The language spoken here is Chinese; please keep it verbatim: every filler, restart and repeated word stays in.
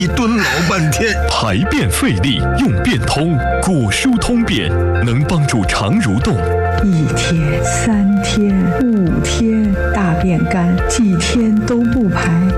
一蹲老半天。 排便费力用便通，果蔬通便能帮助肠蠕动。 一天、三天、五天，大便干，几天都不排，